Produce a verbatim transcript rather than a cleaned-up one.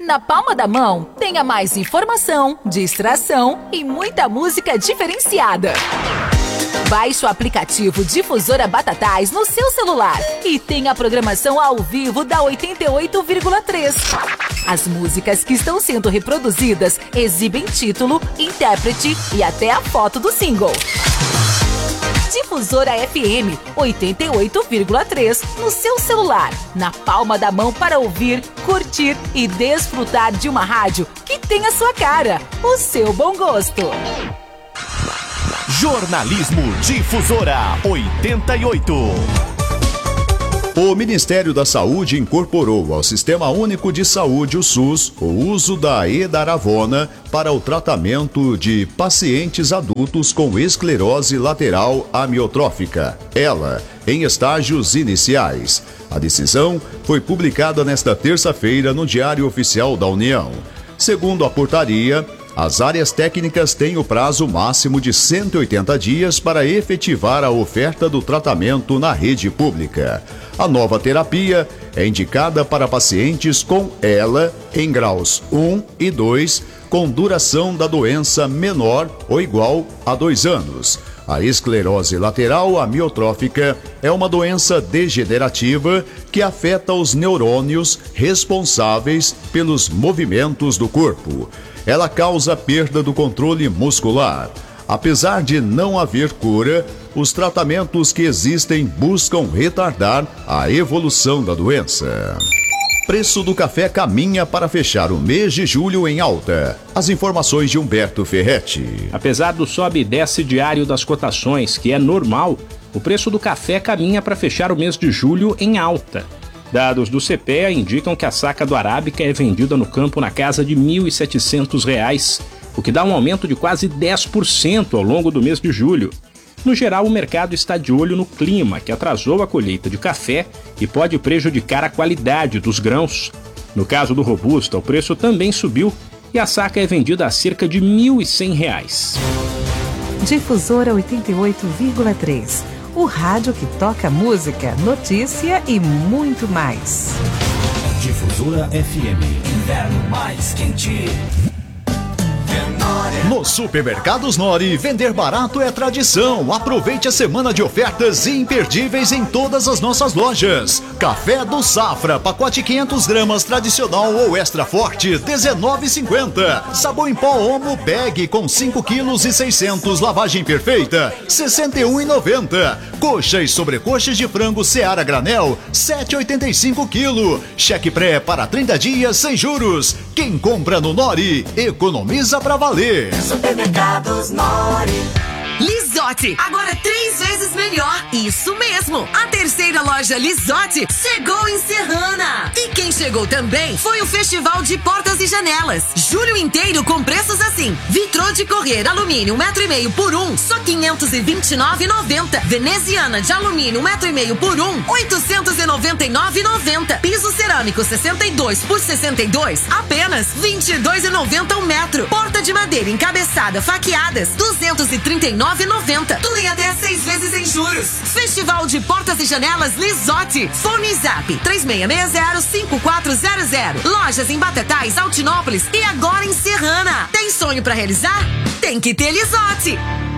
Na palma da mão, tenha mais informação, distração e muita música diferenciada. Baixe o aplicativo Difusora Batatais no seu celular e tenha a programação ao vivo da oitenta e oito vírgula três. As músicas que estão sendo reproduzidas exibem título, intérprete e até a foto do single. Difusora F M oitenta e oito vírgula três no seu celular, na palma da mão para ouvir, curtir e desfrutar de uma rádio que tem a sua cara, o seu bom gosto. Jornalismo Difusora oitenta e oito. O Ministério da Saúde incorporou ao Sistema Único de Saúde, o SUS, o uso da edaravona para o tratamento de pacientes adultos com esclerose lateral amiotrófica, ela, em estágios iniciais. A decisão foi publicada nesta terça-feira no Diário Oficial da União. Segundo a portaria, as áreas técnicas têm o prazo máximo de cento e oitenta dias para efetivar a oferta do tratamento na rede pública. A nova terapia é indicada para pacientes com ela em graus um e dois, com duração da doença menor ou igual a dois anos. A esclerose lateral amiotrófica é uma doença degenerativa que afeta os neurônios responsáveis pelos movimentos do corpo. Ela causa perda do controle muscular. Apesar de não haver cura, os tratamentos que existem buscam retardar a evolução da doença. Preço do café caminha para fechar o mês de julho em alta. As informações de Humberto Ferretti. Apesar do sobe e desce diário das cotações, que é normal, o preço do café caminha para fechar o mês de julho em alta. Dados do C P E A indicam que a saca do Arábica é vendida no campo na casa de mil e setecentos reais, o que dá um aumento de quase dez por cento ao longo do mês de julho. No geral, o mercado está de olho no clima, que atrasou a colheita de café e pode prejudicar a qualidade dos grãos. No caso do Robusta, o preço também subiu e a saca é vendida a cerca de mil e cem reais. Difusora oitenta e oito vírgula três. O rádio que toca música, notícia e muito mais. Difusora F M. Inverno mais quente. No Supermercados Nori, vender barato é tradição. Aproveite a semana de ofertas imperdíveis em todas as nossas lojas. Café do Safra, pacote quinhentos gramas tradicional ou extra forte, dezenove reais e cinquenta centavos. Sabão em pó Omo Bag com cinco quilos e seiscentos, lavagem perfeita, sessenta e um reais e noventa centavos. Coxa e sobrecoxas de frango Seara Granel, sete reais e oitenta e cinco quilo. Cheque pré para trinta dias sem juros. Quem compra no Nori, economiza pra valer. Supermercados Nori. Lisotti, agora três vezes melhor. Isso mesmo, a terceira loja Lisotti chegou em Serrana. E quem chegou também foi o Festival de Portas e Janelas. Julho inteiro com preços assim: vitrô de correr alumínio um metro e meio por um, só quinhentos e vinte e nove reais e noventa centavos. Veneziana de alumínio um metro e meio por um, oitocentos e noventa e nove reais e noventa centavos. Piso cerâmico sessenta e dois por sessenta e dois, apenas vinte e dois reais e noventa centavos um metro. Porta de madeira encabeçada faqueadas, duzentos e trinta e nove reais e noventa centavos. Tudo em até seis vezes sem juros. Festival de Portas e Janelas Lisotti. Fone Zap três seis seis zero cinco quatro zero zero. Lojas em Batatais, Altinópolis e agora em Serrana. Tem sonho pra realizar? Tem que ter Lisotti.